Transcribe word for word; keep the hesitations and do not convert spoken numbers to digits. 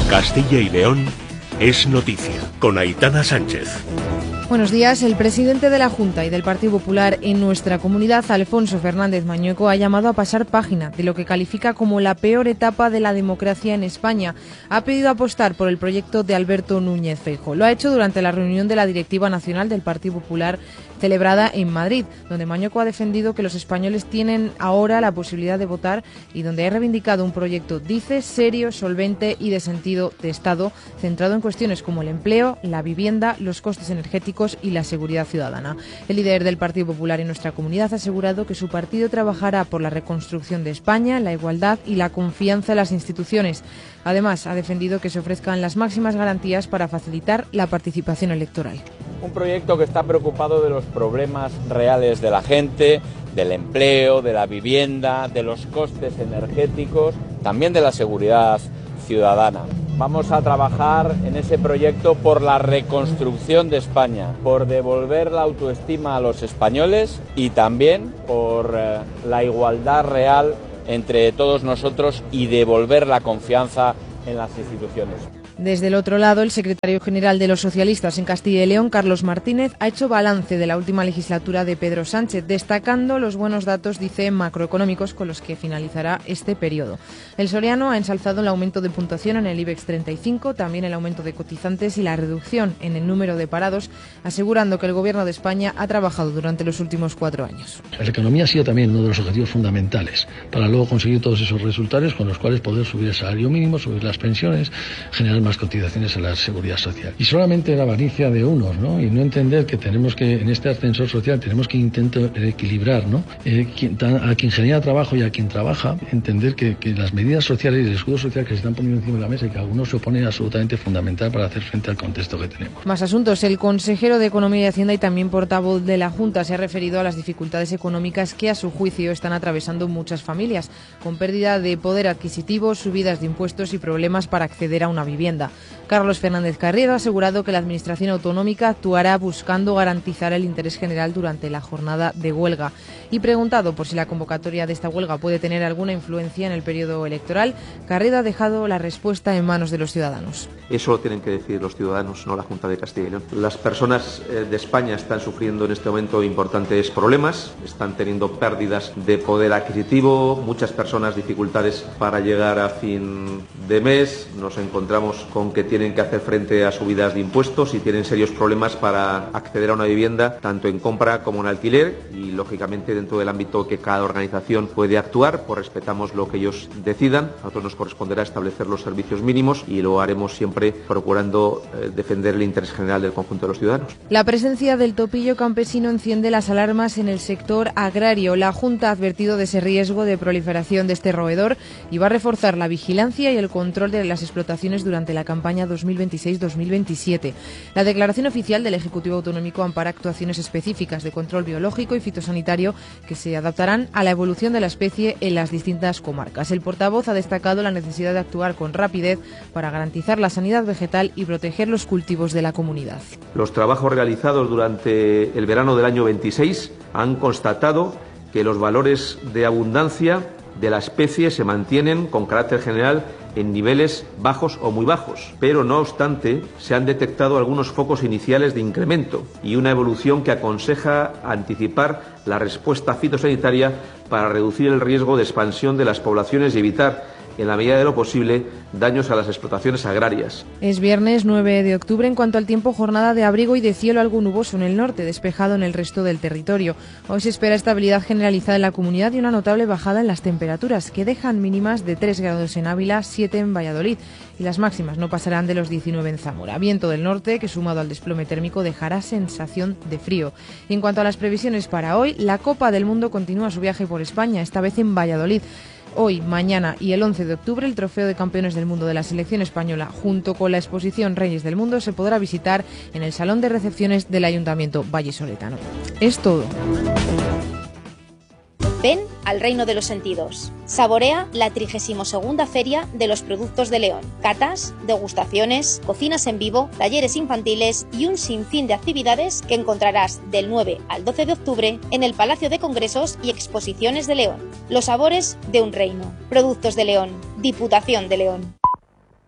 Castilla y León es noticia, con Aitana Sánchez. Buenos días. El presidente de la Junta y del Partido Popular en nuestra comunidad, Alfonso Fernández Mañueco, ha llamado a pasar página de lo que califica como la peor etapa de la democracia en España. Ha pedido apostar por el proyecto de Alberto Núñez Feijóo. Lo ha hecho durante la reunión de la Directiva Nacional del Partido Popular celebrada en Madrid, donde Mañueco ha defendido que los españoles tienen ahora la posibilidad de votar y donde ha reivindicado un proyecto, dice, serio, solvente y de sentido de Estado, centrado en cuestiones como el empleo, la vivienda, los costes energéticos y la seguridad ciudadana. El líder del Partido Popular en nuestra comunidad ha asegurado que su partido trabajará por la reconstrucción de España, la igualdad y la confianza en las instituciones. Además, ha defendido que se ofrezcan las máximas garantías para facilitar la participación electoral. Un proyecto que está preocupado de los problemas reales de la gente, del empleo, de la vivienda, de los costes energéticos, también de la seguridad ciudadana. Vamos a trabajar en ese proyecto por la reconstrucción de España, por devolver la autoestima a los españoles y también por eh, la igualdad real entre todos nosotros y devolver la confianza en las instituciones. Desde el otro lado, el secretario general de los socialistas en Castilla y León, Carlos Martínez, ha hecho balance de la última legislatura de Pedro Sánchez, destacando los buenos datos, dice, macroeconómicos con los que finalizará este periodo. El soriano ha ensalzado el aumento de puntuación en el IBEX treinta y cinco, también el aumento de cotizantes y la reducción en el número de parados, asegurando que el Gobierno de España ha trabajado durante los últimos cuatro años. La economía ha sido también uno de los objetivos fundamentales para luego conseguir todos esos resultados con los cuales poder subir el salario mínimo, subir las pensiones, generar más cotizaciones a la seguridad social. Y solamente la avaricia de unos, ¿no? Y no entender que tenemos que, en este ascensor social, tenemos que intentar equilibrar, ¿no? Eh, quien, a quien genera trabajo y a quien trabaja, entender que, que las medidas sociales y el escudo social que se están poniendo encima de la mesa y que algunos se oponen absolutamente fundamental para hacer frente al contexto que tenemos. Más asuntos. El consejero de Economía y Hacienda y también portavoz de la Junta se ha referido a las dificultades económicas que, a su juicio, están atravesando muchas familias, con pérdida de poder adquisitivo, subidas de impuestos y problemas para acceder a una vivienda. Carlos Fernández Carriedo ha asegurado que la Administración autonómica actuará buscando garantizar el interés general durante la jornada de huelga. Y preguntado por si la convocatoria de esta huelga puede tener alguna influencia en el periodo electoral, Carriedo ha dejado la respuesta en manos de los ciudadanos. Eso lo tienen que decir los ciudadanos, no la Junta de Castilla y León. Las personas de España están sufriendo en este momento importantes problemas, están teniendo pérdidas de poder adquisitivo, muchas personas dificultades para llegar a fin de mes, nos encontramos con que tienen que hacer frente a subidas de impuestos y tienen serios problemas para acceder a una vivienda, tanto en compra como en alquiler, y lógicamente dentro del ámbito que cada organización puede actuar, pues respetamos lo que ellos decidan. A nosotros nos corresponderá establecer los servicios mínimos y lo haremos siempre procurando eh, defender el interés general del conjunto de los ciudadanos. La presencia del topillo campesino enciende las alarmas en el sector agrario. La Junta ha advertido de ese riesgo de proliferación de este roedor y va a reforzar la vigilancia y el control de las explotaciones durante la campaña dos mil veintiséis dos mil veintisiete. La declaración oficial del Ejecutivo Autonómico ampara actuaciones específicas de control biológico y fitosanitario que se adaptarán a la evolución de la especie en las distintas comarcas. El portavoz ha destacado la necesidad de actuar con rapidez para garantizar la sanidad vegetal y proteger los cultivos de la comunidad. Los trabajos realizados durante el verano del año veintiséis han constatado que los valores de abundancia de la especie se mantienen con carácter general en niveles bajos o muy bajos, pero no obstante se han detectado algunos focos iniciales de incremento y una evolución que aconseja anticipar la respuesta fitosanitaria para reducir el riesgo de expansión de las poblaciones y evitar, en la medida de lo posible, daños a las explotaciones agrarias. Es viernes nueve de octubre. En cuanto al tiempo, jornada de abrigo y de cielo algo nuboso en el norte, despejado en el resto del territorio. Hoy se espera estabilidad generalizada en la comunidad y una notable bajada en las temperaturas, que dejan mínimas de tres grados en Ávila, siete en Valladolid, y las máximas no pasarán de los diecinueve en Zamora. Viento del norte, que sumado al desplome térmico dejará sensación de frío. Y en cuanto a las previsiones para hoy, la Copa del Mundo continúa su viaje por España, esta vez en Valladolid. Hoy, mañana y el once de octubre, el Trofeo de Campeones del Mundo de la Selección Española, junto con la exposición Reyes del Mundo, se podrá visitar en el Salón de Recepciones del Ayuntamiento vallisoletano. Es todo. Ven al reino de los sentidos. Saborea la trigésima segunda Feria de los Productos de León. Catas, degustaciones, cocinas en vivo, talleres infantiles y un sinfín de actividades que encontrarás del nueve al doce de octubre en el Palacio de Congresos y Exposiciones de León. Los sabores de un reino. Productos de León. Diputación de León.